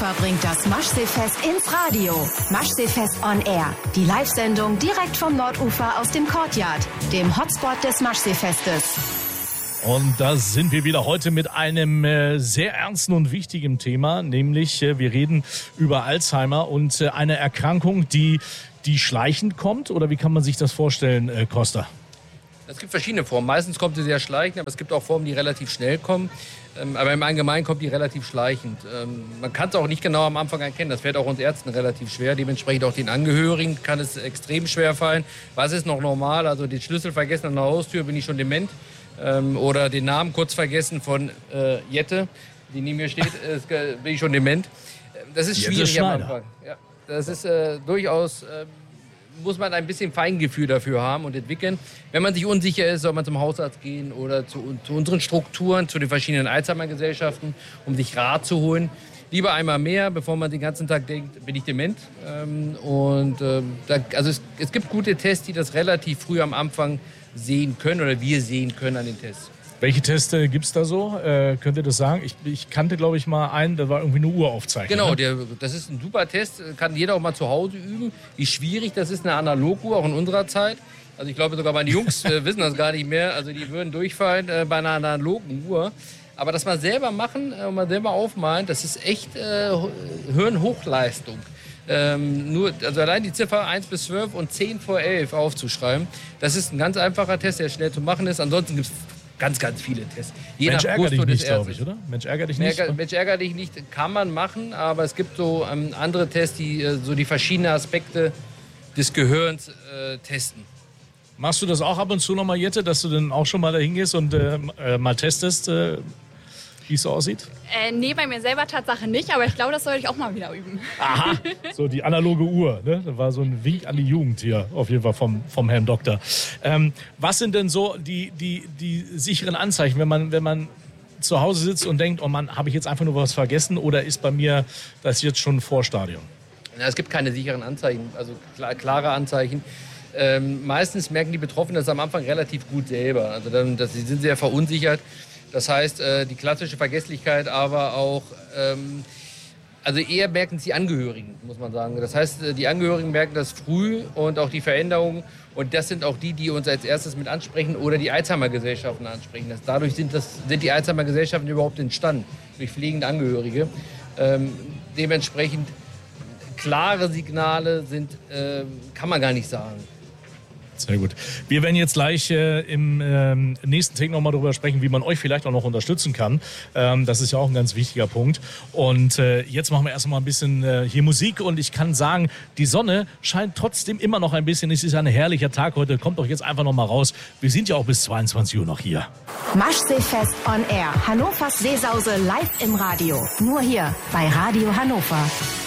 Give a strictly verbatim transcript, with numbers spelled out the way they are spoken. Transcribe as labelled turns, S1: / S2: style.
S1: Hannover bringt das Maschseefest ins Radio. Maschseefest on Air. Die Live-Sendung direkt vom Nordufer aus dem Courtyard, dem Hotspot des Maschseefestes.
S2: Und da sind wir wieder heute mit einem äh, sehr ernsten und wichtigen Thema, nämlich äh, wir reden über Alzheimer und äh, eine Erkrankung, die, die schleichend kommt. Oder wie kann man sich das vorstellen, äh, Costa?
S3: Es gibt verschiedene Formen. Meistens kommt sie sehr schleichend, aber es gibt auch Formen, die relativ schnell kommen. Ähm, aber im Allgemeinen kommt die relativ schleichend. Ähm, man kann es auch nicht genau am Anfang erkennen. Das fällt auch uns Ärzten relativ schwer. Dementsprechend auch den Angehörigen kann es extrem schwer fallen. Was ist noch normal? Also den Schlüssel vergessen an der Haustür, bin ich schon dement. Ähm, oder den Namen kurz vergessen von äh, Jette, die neben mir steht, äh, bin ich schon dement. Das ist schwierig
S2: Jette
S3: am Anfang. Ja, das ist äh, durchaus... Äh, muss man ein bisschen Feingefühl dafür haben und entwickeln. Wenn man sich unsicher ist, soll man zum Hausarzt gehen oder zu, zu unseren Strukturen, zu den verschiedenen Alzheimer-Gesellschaften, um sich Rat zu holen. Lieber einmal mehr, bevor man den ganzen Tag denkt, bin ich dement. Ähm, und ähm, da, also es, es gibt gute Tests, die das relativ früh am Anfang sehen können oder wir sehen können an den Tests.
S2: Welche Tests äh, gibt es da so? Äh, könnt ihr das sagen? Ich, ich kannte, glaube ich, mal einen, da war irgendwie eine Uhr aufzeichnen.
S3: Genau,
S2: ne?
S3: der, das ist ein super Test, kann jeder auch mal zu Hause üben. Wie schwierig das ist, eine Analoguhr, auch in unserer Zeit. Also ich glaube, sogar meine Jungs äh, wissen das gar nicht mehr. Also die würden durchfallen äh, bei einer analogen Uhr. Aber das mal selber machen äh, und mal selber aufmalen, das ist echt äh, Hirnhochleistung. Ähm, nur, also allein die Ziffer eins bis zwölf und zehn vor elf aufzuschreiben, das ist ein ganz einfacher Test, der schnell zu machen ist. Ansonsten gibt es ganz, ganz viele Tests. Je
S2: Mensch,
S3: nach
S2: ärger dich
S3: Gusto des
S2: nicht, glaube ich,
S3: Erzes.
S2: oder? Mensch, ärger dich nicht.
S3: Mensch, Mensch, ärger dich nicht, kann man machen, aber es gibt so ähm, andere Tests, die äh, so die verschiedenen Aspekte des Gehirns äh, testen.
S2: Machst du das auch ab und zu noch mal, Jette, dass du dann auch schon mal dahin gehst und äh, äh, mal testest, äh, wie es so aussieht?
S4: Äh, nee, bei mir selber Tatsache nicht, aber ich glaube, das sollte ich auch mal wieder üben.
S2: Aha, so die analoge Uhr, ne? Das war so ein Wink an die Jugend hier, auf jeden Fall vom, vom Herrn Doktor. Ähm, was sind denn so die, die, die sicheren Anzeichen, wenn man, wenn man zu Hause sitzt und denkt, oh Mann, habe ich jetzt einfach nur was vergessen oder ist bei mir das jetzt schon ein Vorstadium?
S3: Ja, es gibt keine sicheren Anzeichen, also klar, klare Anzeichen. Ähm, meistens merken die Betroffenen das am Anfang relativ gut selber. Also dann, dass sie sind sehr verunsichert. Das heißt, äh, die klassische Vergesslichkeit, aber auch, ähm, also eher merken es die Angehörigen, muss man sagen. Das heißt, die Angehörigen merken das früh und auch die Veränderungen. Und das sind auch die, die uns als erstes mit ansprechen oder die Alzheimer-Gesellschaften ansprechen. Das, dadurch sind, das, sind die Alzheimer-Gesellschaften überhaupt entstanden, durch pflegende Angehörige. Ähm, dementsprechend klare Signale sind, äh, kann man gar nicht sagen.
S2: Sehr gut. Wir werden jetzt gleich äh, im ähm, nächsten Take nochmal darüber sprechen, wie man euch vielleicht auch noch unterstützen kann. Ähm, das ist ja auch ein ganz wichtiger Punkt. Und äh, jetzt machen wir erst mal ein bisschen äh, hier Musik. Und ich kann sagen, die Sonne scheint trotzdem immer noch ein bisschen. Es ist ein herrlicher Tag heute. Kommt doch jetzt einfach noch mal raus. Wir sind ja auch bis zweiundzwanzig Uhr noch hier.
S1: Maschseefest on Air. Hannovers Seesause live im Radio. Nur hier bei Radio Hannover.